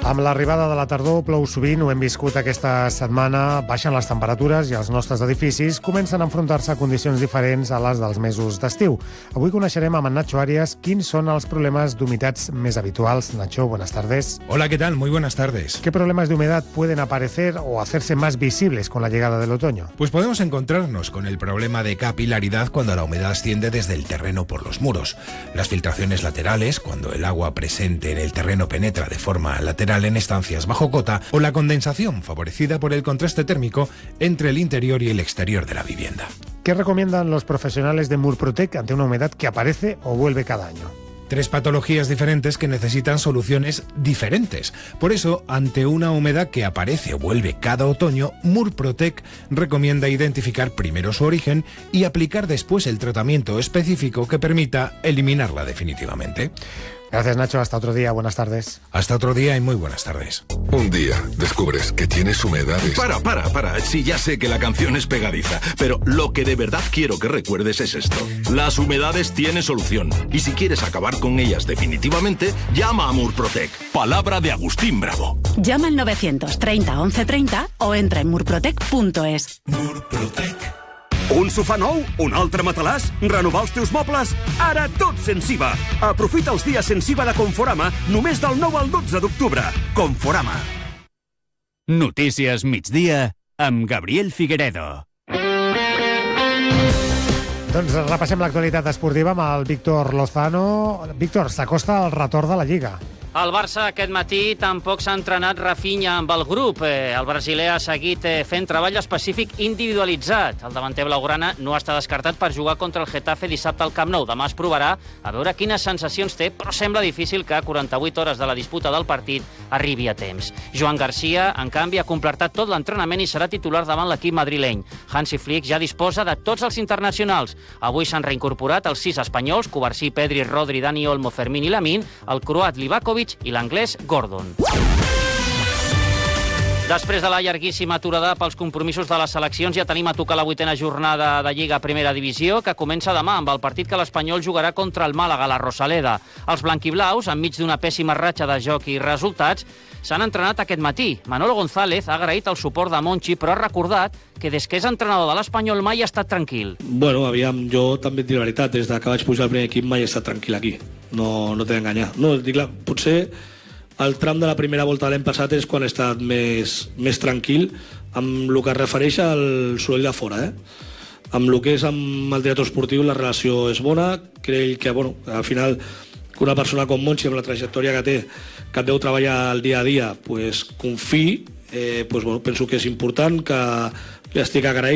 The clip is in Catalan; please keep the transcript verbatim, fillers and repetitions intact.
Amb l'arribada de la tardor plou sovint, ho hem viscut aquesta setmana, baixen les temperatures i els nostres edificis comencen a enfrontar-se a condicions diferents a les dels mesos d'estiu. Avui coneixerem amb en Nacho Arias quins son els problemas de humitats més habituals. Nacho, buenas tardes. Hola, ¿qué tal? Muy buenas tardes. ¿Qué problemas de humedad pueden aparecer o hacerse más visibles con la llegada del otoño? Pues podemos encontrarnos con el problema de capilaridad cuando la humedad asciende desde el terreno por los muros, las filtraciones laterales cuando el agua presente en el terreno penetra de forma lateral en estancias bajo cota, o la condensación favorecida por el contraste térmico entre el interior y el exterior de la vivienda. ¿Qué recomiendan los profesionales de Murprotec ante una humedad que aparece o vuelve cada año? Tres patologías diferentes que necesitan soluciones diferentes. Por eso, ante una humedad que aparece o vuelve cada otoño, Murprotec recomienda identificar primero su origen y aplicar después el tratamiento específico que permita eliminarla definitivamente. Gracias, Nacho. Hasta otro día. Buenas tardes. Hasta otro día y muy buenas tardes. Un día descubres que tienes humedades. Para, para, para. Sí, ya sé que la canción es pegadiza, pero lo que de verdad quiero que recuerdes es esto. Las humedades tienen solución. Y si quieres acabar con ellas definitivamente, llama a Murprotec. Palabra de Agustín Bravo. Llama al novecientos treinta once treinta o entra en murprotec punto es. Murprotec. Un sofà nou? Un altre matalàs? Renovar els teus mobles? Ara tot sense I V A. Aprofita els dies sense I V A de Conforama només del nou al dotze d'octubre. Conforama. Notícies migdia amb Gabriel Figueredo. Doncs repassem l'actualitat esportiva amb el Víctor Lozano. Víctor, s'acosta el retorn de la Lliga. El Barça aquest matí tampoc s'ha entrenat Rafinha amb el grup. Eh, el brasiler ha seguit eh, fent treball específic individualitzat. El davanter blaugrana no està descartat per jugar contra el Getafe dissabte al Camp Nou. Demà es provarà a veure quines sensacions té, però sembla difícil que a quaranta-vuit hores de la disputa del partit arribi a temps. Joan Garcia, en canvi, ha completat tot l'entrenament i serà titular davant l'equip madrileny. Hansi Flick ja disposa de tots els internacionals. Avui s'han reincorporat els sis espanyols, Covarsí, Pedri, Rodri, Dani Olmo, Fermín i Lamine, el croat Livakovic i l'anglès Gordon. Després de la llarguíssima aturada pels compromisos de les seleccions, ja tenim a tocar la vuitena jornada de Lliga a Primera Divisió, que comença demà amb el partit que l'Espanyol jugarà contra el Màlaga a la Rosaleda. Els blanquiblaus, enmig d'una pèssima ratxa de joc i resultats, s'han entrenat aquest matí. Manolo González ha agraït el suport de Monchi, però ha recordat que des que és entrenador de l'Espanyol mai ha estat tranquil. Bueno, aviam, jo també et dic la veritat, des que vaig pujar al primer equip mai he estat tranquil aquí. No, no t'he d'enganyar. No, dic, clar, potser el tram de la primera volta de l'any passat és quan he estat més, més tranquil amb el que es refereix al soroll de fora, eh? Amb el que és amb el director esportiu la relació és bona, crec que, bueno, al final que una persona com Monchi, amb la trajectòria que té, que et deu treballar el dia a dia, pues, confiï, eh, pues, bueno, penso que és important, que li estic agraït